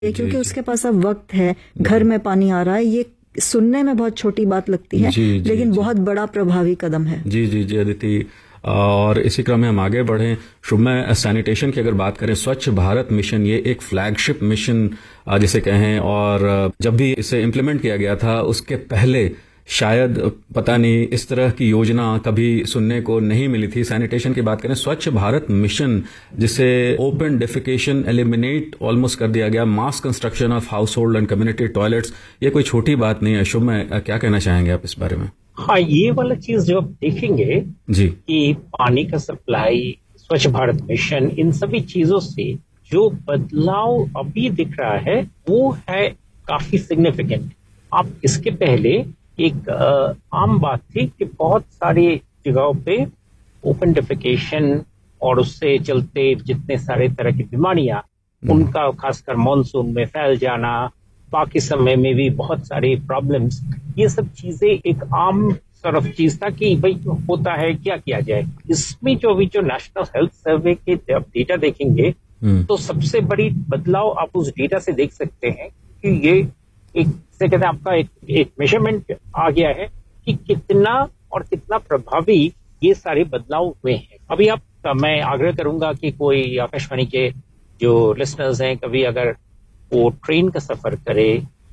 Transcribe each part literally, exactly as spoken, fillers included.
क्योंकि उसके पास अब वक्त है, घर में पानी आ रहा है। ये सुनने में बहुत छोटी बात लगती है, जी, जी, लेकिन जी, बहुत बड़ा प्रभावी कदम है। जी जी जी अदिति, और इसी क्रम में हम आगे बढ़ें। शुभ में सैनिटेशन की अगर बात करें, स्वच्छ भारत मिशन ये एक फ्लैगशिप मिशन जिसे कहें, और जब भी इसे इम्प्लीमेंट किया गया था उसके पहले शायद पता नहीं इस तरह की योजना कभी सुनने को नहीं मिली थी। सैनिटेशन की बात करें, स्वच्छ भारत मिशन जिसे ओपन डेफिकेशन एलिमिनेट ऑलमोस्ट कर दिया गया, मास construction of house hold and community toilets, ये कोई छोटी बात नहीं है। शुभ में क्या कहना चाहेंगे आप इस बारे में? हाँ, ये वाला चीज जो आप देखेंगे जी कि पानी का सप्लाई, स्वच्छ भारत मिशन, इन सभी चीजों से जो बदलाव अभी दिख रहा है वो है काफी सिग्निफिकेंट। आप इसके पहले एक आ, आम बात थी कि बहुत सारी जगहों पे ओपन डेफिकेशन और उससे चलते जितने सारे तरह की बीमारियां, उनका खासकर मॉनसून में फैल जाना, बाकी समय में भी बहुत सारी प्रॉब्लम्स, ये सब चीजें एक आम तरफ चीज था कि भाई होता है, क्या किया जाए। इसमें जो अभी जो नेशनल हेल्थ सर्वे के जब डेटा देखेंगे तो सबसे बड़ी बदलाव आप उस डेटा से देख सकते हैं कि ये एक से कहते हैं आपका एक, एक मेजरमेंट आ गया है कि कितना और कितना प्रभावी ये सारे बदलाव हुए हैं। अभी आप, मैं आग्रह करूंगा कि कोई आकाशवाणी के जो लिसनर्स हैं, कभी अगर वो ट्रेन का सफर करे,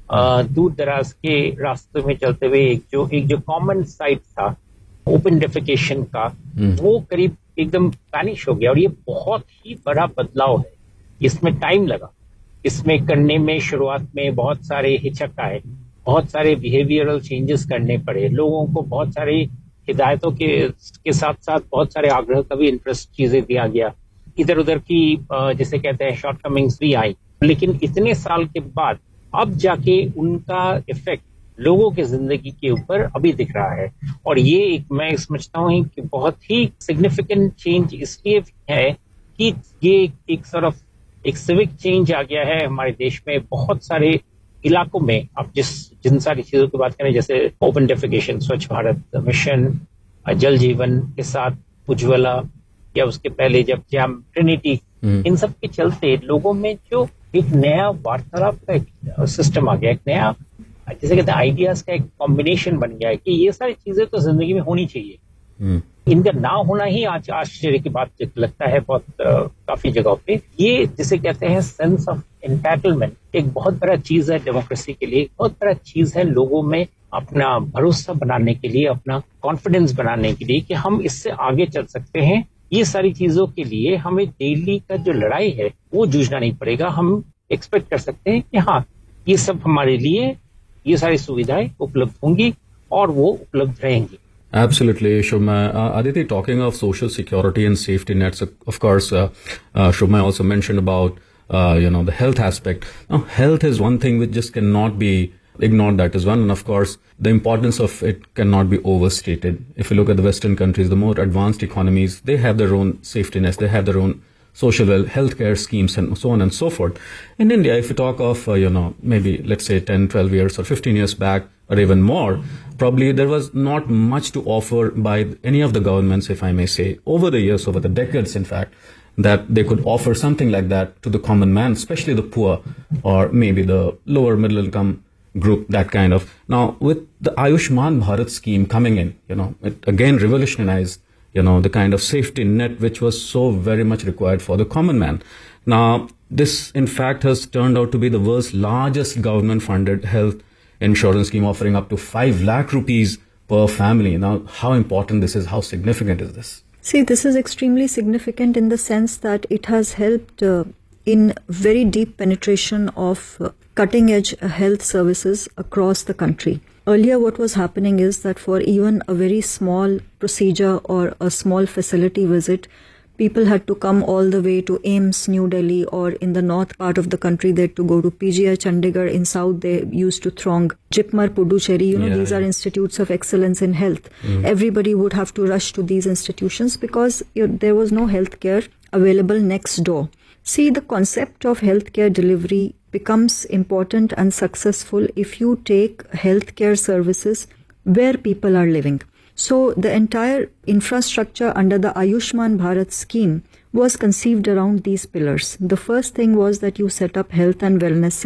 दूर दराज के रास्ते में चलते हुए एक जो एक जो कॉमन साइट था ओपन डेफिकेशन का, वो करीब एकदम वैनिश हो गया। और ये बहुत ही बड़ा बदलाव है। इसमें टाइम लगा, इसमें करने में शुरुआत में बहुत सारे हिचक आए, बहुत सारे बिहेवियरल चेंजेस करने पड़े, लोगों को बहुत सारी हिदायतों के के साथ साथ बहुत सारे आग्रह का भी इंटरेस्ट चीजें दिया गया, इधर उधर की जैसे कहते हैं शॉर्ट कमिंग्स भी आई, लेकिन इतने साल के बाद अब जाके उनका इफेक्ट लोगों की जिंदगी के ऊपर अभी दिख रहा है। और ये एक मैं समझता हूँ कि बहुत ही सिग्निफिकेंट चेंज इसलिए है कि ये एक तरफ एक सिविक चेंज आ गया है हमारे देश में। बहुत सारे इलाकों में अब जिस जिन सारी चीजों की बात करें, जैसे ओपन डेफिकेशन, स्वच्छ भारत मिशन, जल जीवन के साथ उज्ज्वला, या उसके पहले जब जैम ट्रिनिटी, इन सब के चलते लोगों में जो एक नया वार्तालाप का एक सिस्टम आ गया, एक नया जैसे कहते हैं आइडियाज का एक कॉम्बिनेशन बन गया है कि ये सारी चीजें तो जिंदगी में होनी चाहिए। इनका ना होना ही आज आश्चर्य की बात लगता है बहुत आ, काफी जगहों पे। ये जिसे कहते हैं सेंस ऑफ एंटाइटलमेंट, एक बहुत बड़ा चीज है डेमोक्रेसी के लिए, बहुत बड़ा चीज है लोगों में अपना भरोसा बनाने के लिए, अपना कॉन्फिडेंस बनाने के लिए कि हम इससे आगे चल सकते हैं। ये सारी चीजों के लिए हमें डेली का जो लड़ाई है वो जूझना नहीं पड़ेगा। हम एक्सपेक्ट कर सकते हैं कि हाँ, ये सब हमारे लिए, ये सारी सुविधाएं उपलब्ध होंगी और वो उपलब्ध रहेंगी। Absolutely, Shubhma. Uh, Aditi, talking of social security and safety nets, of course, uh, uh, Shubhma also mentioned about, uh, you know, the health aspect. Now, health is one thing which just cannot be ignored. That is one. And of course, the importance of it cannot be overstated. If you look at the Western countries, the more advanced economies, they have their own safety nets. They have their own social well, healthcare schemes and so on and so forth. In India, if you talk of, uh, you know, maybe let's say ten, twelve years or fifteen years back or even more, probably there was not much to offer by any of the governments, if I may say, over the years, over the decades, in fact, that they could offer something like that to the common man, especially the poor or maybe the lower middle income group, that kind of. Now, with the Ayushman Bharat scheme coming in, you know, it again revolutionized, you know, the kind of safety net which was so very much required for the common man. Now, this in fact has turned out to be the world's largest government-funded health insurance scheme, offering up to five lakh rupees per family. Now, how important this is, how significant is this? See, this is extremely significant in the sense that it has helped uh, in very deep penetration of uh, cutting-edge health services across the country. Earlier, what was happening is that for even a very small procedure or a small facility visit, people had to come all the way to A I M S, New Delhi, or in the north part of the country, they had to go to P G I, Chandigarh. In south, they used to throng Jipmar, Puducherry. You know, yeah, these yeah. are institutes of excellence in health. Mm. Everybody would have to rush to these institutions because you know, there was no healthcare available next door. See, the concept of healthcare delivery becomes important and successful if you take healthcare services where people are living. So the entire infrastructure under the Ayushman Bharat scheme was conceived around these pillars. The first thing was that you set up health and wellness